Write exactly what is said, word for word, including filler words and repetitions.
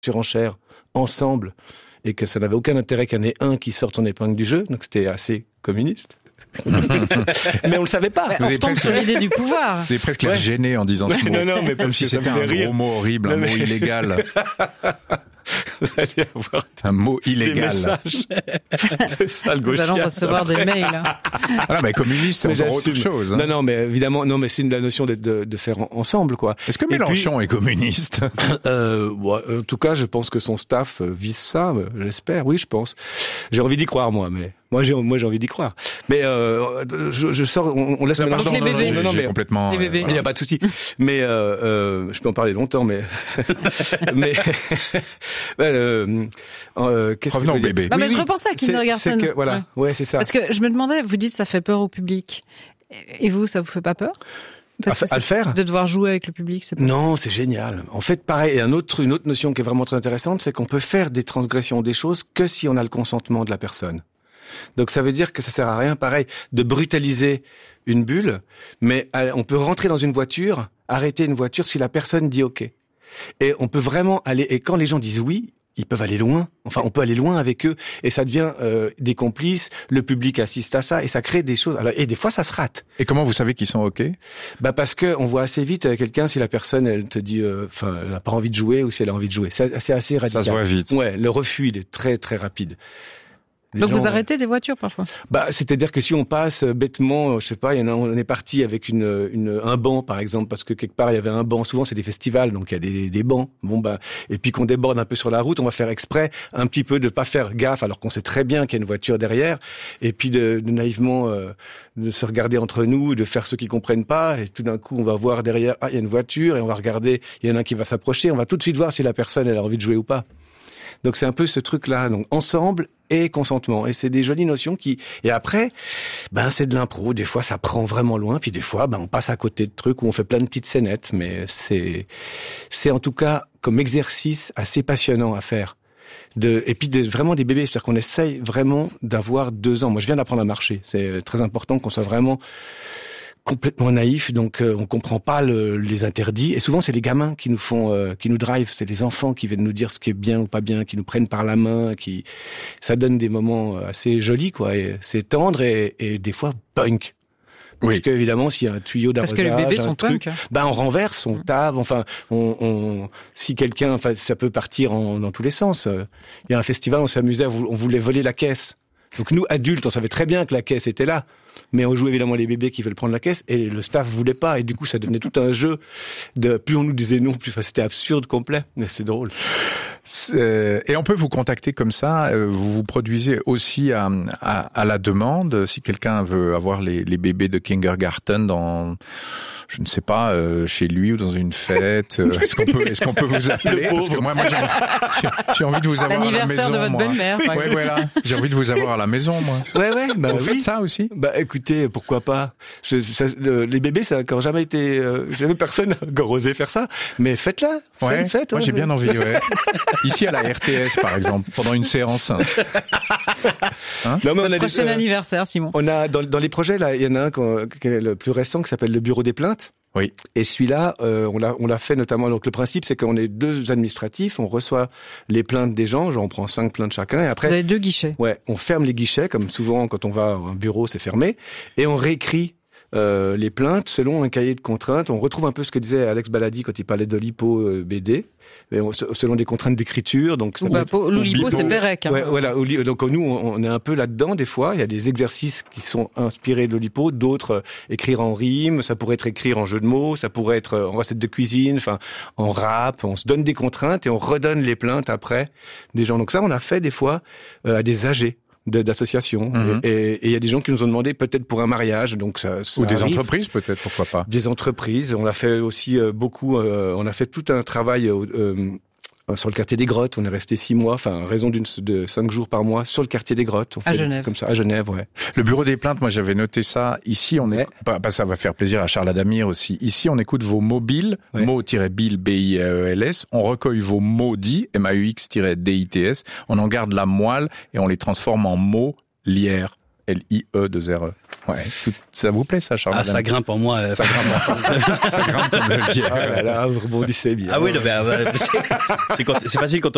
surenchère ensemble et que ça n'avait aucun intérêt qu'il y en ait un qui sorte son épingle du jeu, donc c'était assez communiste. Mais on le savait pas. On retombe sur l'idée du pouvoir. Vous avez presque l'air ouais. gêné en disant ce ouais, mot. Non, non, mais comme si c'était un rire. gros mot horrible, non, un mais... mot illégal. Vous allez avoir un mot illégal. Des messages de sale Nous allons recevoir après. Des mails. Ah non, mais communiste, c'est encore autre chose. Hein. Non, non, mais évidemment, non, mais c'est la notion de, de, de faire ensemble, quoi. Est-ce que Mélenchon puis, est communiste? euh, ouais, En tout cas, je pense que son staff vise ça. J'espère. Oui, je pense. J'ai envie d'y croire, moi, mais. Moi j'ai moi j'ai envie d'y croire. Mais euh, je, je sors on, on laisse non, Mélenchon non, non, non, non, non mais complètement il n'y a pas de souci. Mais euh, euh, je peux en parler longtemps mais mais euh, euh, qu'est-ce Revenons que je au bébé. Non mais oui, je oui. repensais à Kindergarten. C'est que, voilà, ouais. ouais, c'est ça. Parce que je me demandais, vous dites ça fait peur au public. Et vous, ça vous fait pas peur? Parce à, à le faire de devoir jouer avec le public, c'est pas... Non, c'est génial. En fait, pareil, et un autre, une autre notion qui est vraiment très intéressante, c'est qu'on peut faire des transgressions des choses que si on a le consentement de la personne. Donc ça veut dire que ça sert à rien, pareil, de brutaliser une bulle, mais on peut rentrer dans une voiture, arrêter une voiture si la personne dit OK. Et on peut vraiment aller, et quand les gens disent oui, ils peuvent aller loin. Enfin, on peut aller loin avec eux, et ça devient euh, des complices. Le public assiste à ça, et ça crée des choses. Alors, et des fois, ça se rate. Et comment vous savez qu'ils sont OK? Bah parce que on voit assez vite avec quelqu'un si la personne, elle te dit, enfin, euh, elle n'a pas envie de jouer ou si elle a envie de jouer. C'est, c'est assez radical. Ça se voit vite. Ouais, le refus, il est très très rapide. Les Donc gens, vous arrêtez des voitures parfois? Bah, c'est-à-dire que si on passe bêtement, je sais pas, il y en a, on est parti avec une, une, un banc par exemple, parce que quelque part il y avait un banc. Souvent c'est des festivals, donc il y a des, des bancs. Bon bah, et puis qu'on déborde un peu sur la route, on va faire exprès un petit peu de pas faire gaffe, alors qu'on sait très bien qu'il y a une voiture derrière, et puis de, de naïvement euh, de se regarder entre nous, de faire ceux qui comprennent pas, et tout d'un coup on va voir derrière, ah il y a une voiture, et on va regarder, il y en a un qui va s'approcher, on va tout de suite voir si la personne elle a envie de jouer ou pas. Donc c'est un peu ce truc-là, donc ensemble et consentement. Et c'est des jolies notions qui... Et après, ben c'est de l'impro. Des fois, ça prend vraiment loin, puis des fois, ben on passe à côté de trucs où on fait plein de petites scénettes. Mais c'est, c'est en tout cas comme exercice assez passionnant à faire. De, et puis de, vraiment des bébés, c'est-à-dire qu'on essaye vraiment d'avoir deux ans. Moi, je viens d'apprendre à marcher. C'est très important qu'on soit vraiment complètement naïf, donc euh, on comprend pas le, les interdits. Et souvent, c'est les gamins qui nous font, euh, qui nous drive. C'est les enfants qui viennent nous dire ce qui est bien ou pas bien, qui nous prennent par la main, qui ça donne des moments assez jolis, quoi. Et c'est tendre et, et des fois punk. Parce oui. que évidemment, s'il y a un tuyau d'arrosage, parce que les bébés un sont truc, punk. ben on renverse, on tave. Enfin, on, on si quelqu'un, enfin, ça peut partir en, dans tous les sens. Il y a un festival, on s'amusait, on voulait voler la caisse. Donc nous, adultes, on savait très bien que la caisse était là, mais on jouait évidemment les bébés qui veulent prendre la caisse, et le staff voulait pas, et du coup ça devenait tout un jeu de plus on nous disait non, plus enfin, c'était absurde complet, mais c'est drôle. C'est... Et on peut vous contacter comme ça, vous vous produisez aussi à, à, à la demande, si quelqu'un veut avoir les, les bébés de Kindergarten dans... je ne sais pas, euh, chez lui ou dans une fête. Euh, est-ce qu'on peut, est-ce qu'on peut vous appeler? Parce que moi, moi, j'ai, j'ai, j'ai envie de vous avoir à la maison. L'anniversaire de votre moi. belle-mère. Ouais, voilà. J'ai envie de vous avoir à la maison, moi. Ouais, ouais. Bah, vous oui. faites ça aussi? Bah, écoutez, pourquoi pas? Je, ça, le, les bébés, ça a encore jamais été, euh, jamais personne n'a encore osé faire ça. Mais faites-la. Faites ouais. une fête. Moi, ouais, j'ai ouais. bien envie, ouais. Ici, à la R T S, par exemple, pendant une séance. Hein non, mais on a prochain des, euh, anniversaire, Simon. On a, dans, dans les projets, là, il y en a un qui est le plus récent, qui s'appelle le Bureau des plaintes. Oui. Et celui-là, euh, on l'a, on l'a fait notamment. Donc le principe, c'est qu'on est deux administratifs, on reçoit les plaintes des gens, genre on prend cinq plaintes chacun, et après. Vous avez deux guichets. Ouais, on ferme les guichets, comme souvent quand on va à un bureau, c'est fermé, et on réécrit euh, les plaintes selon un cahier de contraintes. On retrouve un peu ce que disait Alex Baladi quand il parlait de l'Olipo euh, B D. Mais on, selon des contraintes d'écriture, donc ça bah, peut... l'Olipo c'est Pérec. Hein. Ouais, voilà. Donc nous, on est un peu là-dedans des fois. Il y a des exercices qui sont inspirés de l'Olipo, d'autres euh, écrire en rime. Ça pourrait être écrire en jeu de mots, ça pourrait être en recette de cuisine, enfin en rap. On se donne des contraintes et on redonne les plaintes après des gens. Donc ça, on a fait des fois euh, à des âgés. De, d'associations. Mmh. Et il y a des gens qui nous ont demandé peut-être pour un mariage, donc ça, ça ou des arrive. Entreprises peut-être, pourquoi pas. Des entreprises. On a fait aussi euh, beaucoup. Euh, on a fait tout un travail euh, euh, sur le quartier des Grottes. On est resté six mois, enfin raison d'une de cinq jours par mois sur le quartier des Grottes. On à fait Genève. Comme ça, à Genève, ouais. Le bureau des plaintes, moi j'avais noté ça. Ici, on ouais. est. Bah, bah, ça va faire plaisir à Charles Adamir aussi. Ici, on écoute vos mobiles, ouais. mots-bill, B I E L S. On recueille vos mots dits, M A U X D I T S. On en garde la moelle et on les transforme en mots. Lière, L I E deux R E. Ouais, tout, ça vous plaît ça, Charles? Ah, ça grimpe en moi. Euh... Ça grimpe, ça grimpe comme le Lière. Ah là là, vous rebondissez bien. Ah oui, non, mais, euh, c'est, c'est, quand, c'est facile quand on